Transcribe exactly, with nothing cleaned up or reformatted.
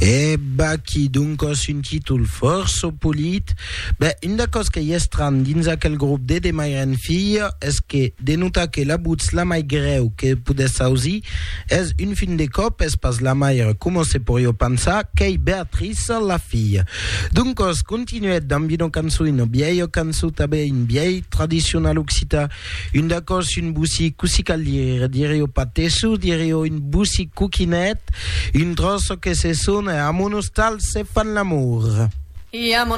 E bah qui donc un títol força polit. Ben, une cosa que hi ha estrany dins aquell grup de de mairen filla és que denota que la buts la mai greu que poder sausi és un fin de cop és pas la maire com se podria pensar que hi Beatrice la filla. Donc os continuet d'ambino cançó una vieille cançó també une vieille tradicional occità une d'acos une boussi così cal dire dirio patesso dirio une boussi coquinet une trosso que se sona a monostal se fan l'amour. I a